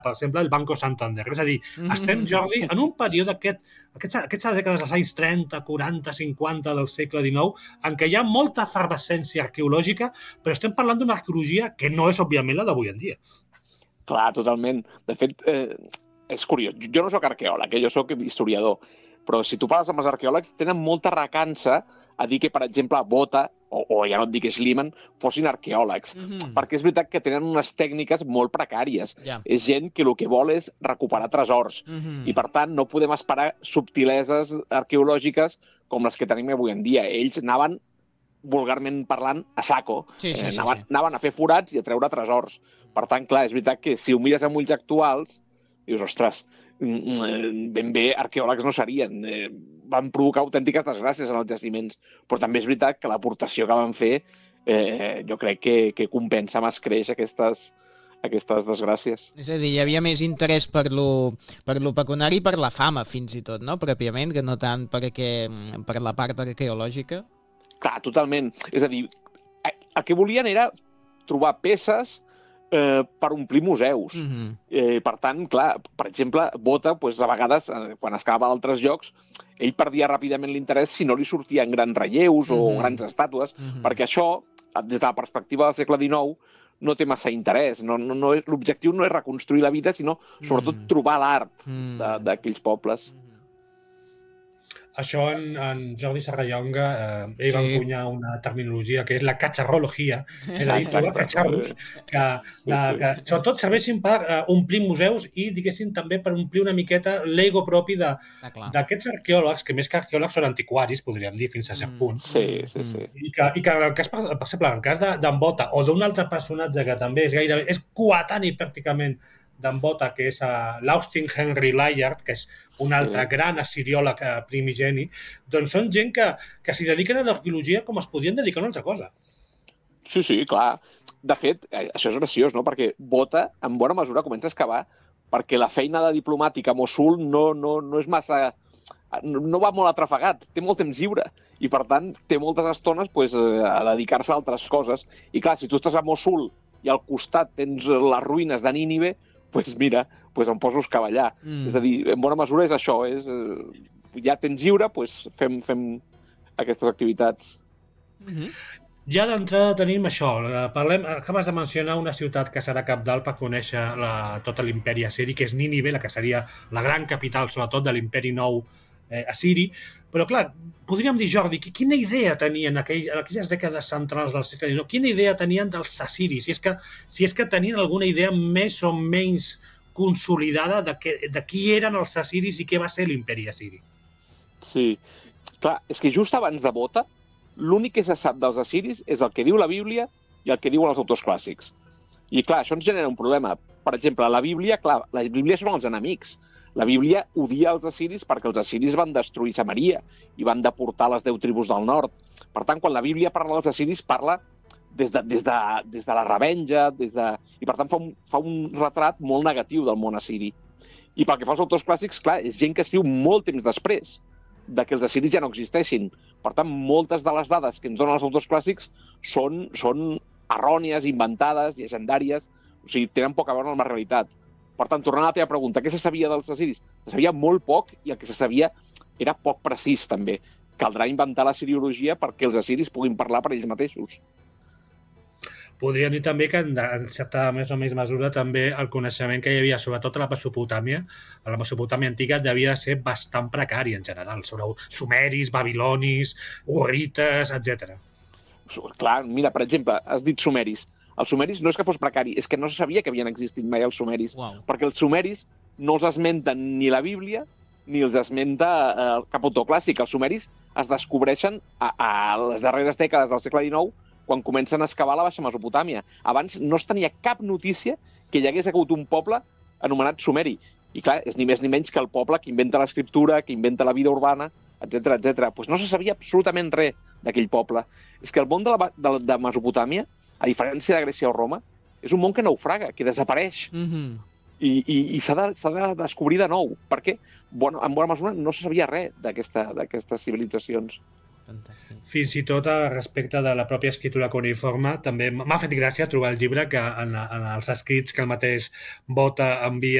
per exemple, el Banco Santander. És a dir, estem, Jordi, en un període aquestes dècades dels anys 30, 40, 50 del segle XIX, en què hi ha molta efervescència arqueològica, però estem parlant d'una arqueologia que no és, òbviament, la d'avui en dia. Clar, totalment. De fet, és curiós. Jo no soc arqueòleg, jo soc historiador, però si tu parles amb els arqueòlegs, tenen molta recança a dir que, per exemple, Bota, o ja no et dic Schliemann, fossin arqueòlegs. Perquè és veritat que tenen unes tècniques molt precàries. És gent que el que vol és recuperar tresors. I, per tant, no podem esperar subtileses arqueològiques com les que tenim avui en dia. Ells anaven, vulgarment parlant, a saco. Anaven a fer forats i a treure tresors. Per tant, clar, és veritat que si ho mires amb ulls actuals, dius, ostres, ben bé arqueòlegs no serien. Van provocar autèntiques desgràcies en els jaciments, però també és veritat que l'aportació que van fer jo crec que compensa amb escreix aquestes desgràcies. És a dir, hi havia més interès per lo pecuniari i per la fama, fins i tot, no? Pròpiament, que no tant per la part arqueològica. Clar, totalment. És a dir, el que volien era trobar peces per omplir museus. Per tant, clar, per exemple, Bota, a vegades, quan es quedava a altres llocs, ell perdia ràpidament l'interès si no li sortien grans relleus o grans estàtues, perquè això, des de la perspectiva del segle XIX, no té massa interès. L'objectiu no és reconstruir la vida, sinó sobretot trobar l'art d'aquells pobles. Això en Jordi Serrallonga ell va encunyar una terminologia que és la cacharrologia, és a dir, trobar catxarros que sobretot serveixin per omplir museus i, diguéssim, també per omplir una miqueta l'ego propi d'aquests arqueòlegs, que més que arqueòlegs són antiquaris, podríem dir, fins a cert punt. Sí. I que en el cas, per exemple, en el cas d'en Bota o d'un altre personatge que també és coetani pràcticament d'en Bota, que és l'Austin Henry Layard, que és un altre gran assiriòleg primigeni, doncs són gent que s'hi dediquen a l'arqueologia com es podien dedicar a una altra cosa. Sí, clar. De fet, això és graciós, no? Perquè Bota, en bona mesura, comença a excavar perquè la feina de diplomàtic a Mossul no és massa... no va molt atrafegat, té molt temps lliure i, per tant, té moltes estones a dedicar-se a altres coses. I, clar, si tu estàs a Mossul i al costat tens les ruïnes de Nínive, mira, em poso a excavar allà. És a dir, en bona mesura és això, ja tens lliure, fem aquestes activitats. Ja d'entrada tenim això. Acabes de mencionar una ciutat que serà cabdal per conèixer tot l'imperi assiri, que és Nínive, la que seria la gran capital, sobretot, de l'imperi nou assiri. Però, clar, podríem dir, Jordi, quina idea tenien en aquelles dècades centrals del segle XIX? Quina idea tenien dels assiris? Si és que tenien alguna idea més o menys consolidada de qui eren els assiris i què va ser l'imperi assiri. Sí. Clar, és que just abans de Bota, l'únic que se sap dels assiris és el que diu la Bíblia i el que diuen els autors clàssics. I, clar, això ens genera un problema. Per exemple, la Bíblia són els enemics. La Bíblia odia els assiris perquè els assiris van destruir Samaria i van deportar les 10 tribus del nord. Per tant, quan la Bíblia parla dels assiris, parla des de la revenja, i per tant fa un retrat molt negatiu del món assiri. I pel que fa als autors clàssics, clar, és gent que escriu molt temps després de que els assiris ja no existeixin. Per tant, moltes de les dades que ens donen els autors clàssics són errònies, inventades, llegendàries, o sigui, tenen poc a veure amb la realitat. Per tant, tornant a la teva pregunta, què se sabia dels assiris? Se sabia molt poc i el que se sabia era poc precís, també. Caldrà inventar la siriologia perquè els assiris puguin parlar per ells mateixos. Podríem dir també que en certa més o menys mesura també el coneixement que hi havia, sobretot a la Mesopotàmia antiga, devia ser bastant precari en general, sobre sumeris, babilonis, hurrites, etc. Clar, mira, per exemple, has dit sumeris. Els sumeris no és que fos precari, és que no se sabia que havien existit mai els sumeris, perquè els sumeris no els esmenten ni la Bíblia ni els esmenta cap autor clàssic. Els sumeris es descobreixen a les darreres dècades del segle XIX quan comencen a excavar la Baixa Mesopotàmia. Abans no es tenia cap notícia que hi hagués hagut un poble anomenat sumeri. I clar, és ni més ni menys que el poble que inventa l'escriptura, que inventa la vida urbana, etc. Pues no se sabia absolutament res d'aquell poble. És que el món de Mesopotàmia, a diferència de Grècia o Roma, és un món que naufraga, que desapareix. I s'ha de descobrir de nou. Perquè, en bona mesura, no se sabia res d'aquestes civilitzacions. Fantàstic. Fins i tot respecte de la pròpia escriptura cuneiforme, també m'ha fet gràcia trobar el llibre que en els escrits que el mateix Bota envia